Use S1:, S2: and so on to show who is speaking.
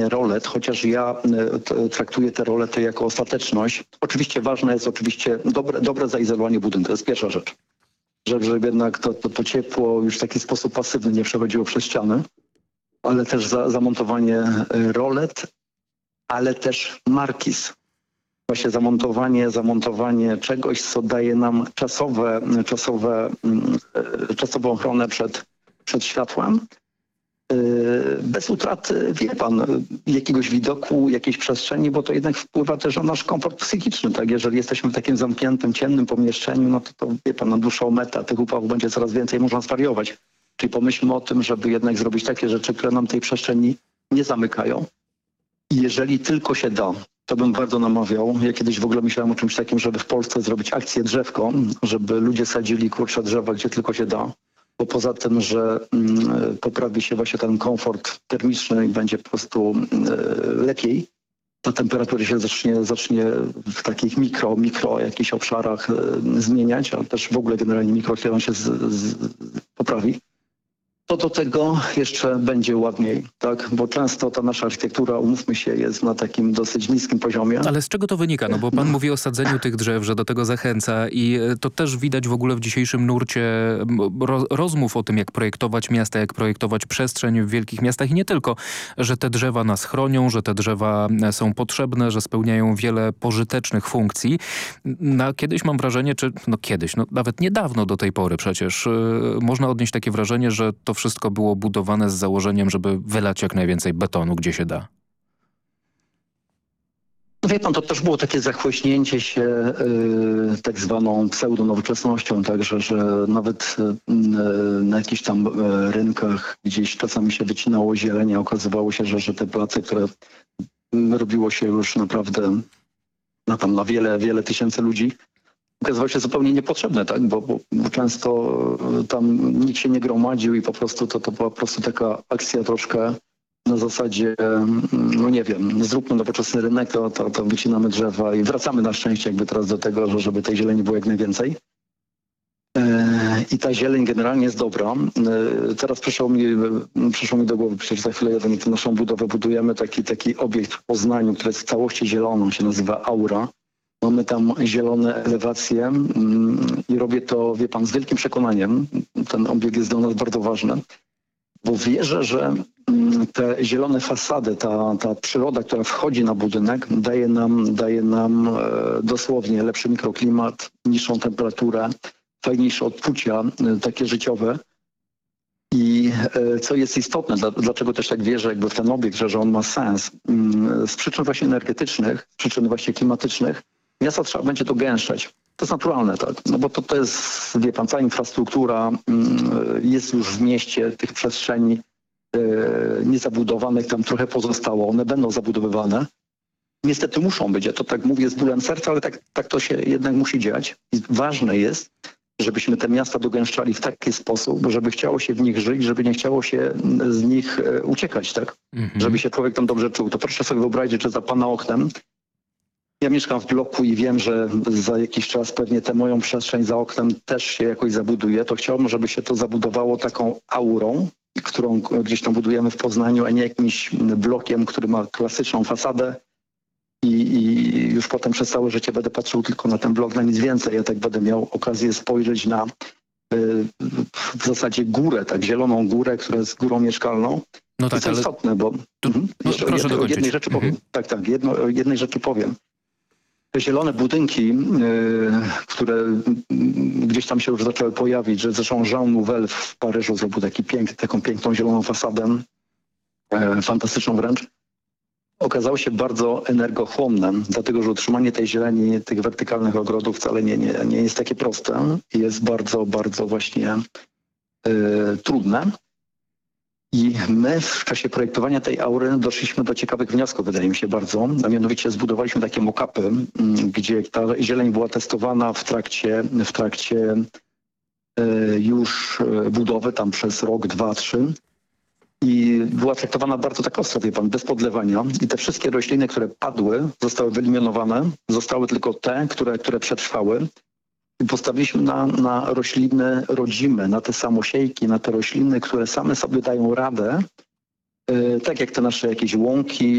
S1: rolet, chociaż ja traktuję te rolety jako ostateczność. Oczywiście ważne jest dobre zaizolowanie budynku, to jest pierwsza rzecz. Żeby jednak to ciepło już w taki sposób pasywny nie przechodziło przez ściany, ale też zamontowanie rolet, ale też markiz. Właśnie zamontowanie czegoś, co daje nam czasową ochronę przed światłem. Bez utraty, wie pan, jakiegoś widoku, jakiejś przestrzeni, bo to jednak wpływa też na nasz komfort psychiczny, tak? Jeżeli jesteśmy w takim zamkniętym, ciemnym pomieszczeniu, no to wie pan, na dłuższą metę tych upałów będzie coraz więcej, można zwariować. Czyli pomyślmy o tym, żeby jednak zrobić takie rzeczy, które nam tej przestrzeni nie zamykają. I jeżeli tylko się da, to bym bardzo namawiał. Ja kiedyś w ogóle myślałem o czymś takim, żeby w Polsce zrobić akcję drzewko, żeby ludzie sadzili drzewa, gdzie tylko się da. Bo poza tym, że poprawi się właśnie ten komfort termiczny i będzie po prostu lepiej, ta temperatura się zacznie w takich mikro jakichś obszarach zmieniać, ale też w ogóle generalnie mikroklimat się poprawi. To do tego jeszcze będzie ładniej, tak? Bo często ta nasza architektura, umówmy się, jest na takim dosyć niskim poziomie.
S2: Ale z czego to wynika? No bo pan mówi o sadzeniu tych drzew, że do tego zachęca i to też widać w ogóle w dzisiejszym nurcie rozmów o tym, jak projektować miasta, jak projektować przestrzeń w wielkich miastach i nie tylko, że te drzewa nas chronią, że te drzewa są potrzebne, że spełniają wiele pożytecznych funkcji. Kiedyś mam wrażenie, nawet niedawno do tej pory przecież, można odnieść takie wrażenie, że to wszystko było budowane z założeniem, żeby wylać jak najwięcej betonu, gdzie się da.
S1: No wie pan, to też było takie zachłyśnięcie się tak zwaną pseudonowoczesnością, także że nawet na jakichś tam rynkach gdzieś czasami się wycinało zieleń, a okazywało się, że te place, które robiło się już naprawdę na wiele tysięcy ludzi, okazywało się zupełnie niepotrzebne, tak? Bo często tam nikt się nie gromadził i po prostu to była po prostu taka akcja troszkę na zasadzie, no nie wiem, zróbmy nowoczesny rynek, to wycinamy drzewa i wracamy na szczęście jakby teraz do tego, żeby tej zieleni było jak najwięcej. I ta zieleń generalnie jest dobra. Teraz przyszło mi do głowy, przecież za chwilę tę naszą budowę budujemy, taki obiekt w Poznaniu, który jest w całości zielony, się nazywa Aura. Mamy tam zielone elewacje i robię to, wie pan, z wielkim przekonaniem. Ten obiekt jest dla nas bardzo ważny, bo wierzę, że te zielone fasady, ta przyroda, która wchodzi na budynek, daje nam dosłownie lepszy mikroklimat, niższą temperaturę, fajniejsze odczucia, takie życiowe. I co jest istotne, dlaczego też tak wierzę jakby w ten obiekt, że on ma sens, z przyczyn właśnie energetycznych, z przyczyn właśnie klimatycznych, miasto trzeba będzie to gęszczać. To jest naturalne, tak? No bo to jest, wie pan, cała infrastruktura jest już w mieście, tych przestrzeni niezabudowanych tam trochę pozostało. One będą zabudowywane. Niestety muszą być, ja to tak mówię z bólem serca, ale tak to się jednak musi dziać. I ważne jest, żebyśmy te miasta dogęszczali w taki sposób, żeby chciało się w nich żyć, żeby nie chciało się z nich uciekać, tak? Żeby się człowiek tam dobrze czuł. To proszę sobie wyobrazić, że za pana oknem ja mieszkam w bloku i wiem, że za jakiś czas pewnie tę moją przestrzeń za oknem też się jakoś zabuduje. To chciałbym, żeby się to zabudowało taką aurą, którą gdzieś tam budujemy w Poznaniu, a nie jakimś blokiem, który ma klasyczną fasadę i już potem przez całe życie będę patrzył tylko na ten blok, na nic więcej. Ja tak będę miał okazję spojrzeć na w zasadzie górę, tak, zieloną górę, która jest górą mieszkalną.
S2: No tak,
S1: to jest istotne, bo
S2: proszę dokończyć.
S1: jednej rzeczy powiem. Jednej rzeczy powiem. Te zielone budynki, które gdzieś tam się już zaczęły pojawić, że zresztą Jean Nouvel w Paryżu zrobił taką piękną zieloną fasadę, fantastyczną wręcz, okazało się bardzo energochłonne, dlatego że utrzymanie tej zieleni, tych wertykalnych ogrodów wcale nie jest takie proste i jest bardzo, bardzo właśnie trudne. I my w czasie projektowania tej aury doszliśmy do ciekawych wniosków, wydaje mi się bardzo, a mianowicie zbudowaliśmy takie mock-upy, gdzie ta zieleń była testowana w trakcie już budowy, tam przez rok, 2, 3 i była traktowana bardzo tak ostro, wie pan, bez podlewania i te wszystkie rośliny, które padły, zostały wyeliminowane, zostały tylko te, które przetrwały. I postawiliśmy na rośliny rodzime, na te samosiejki, na te rośliny, które same sobie dają radę, tak jak te nasze jakieś łąki,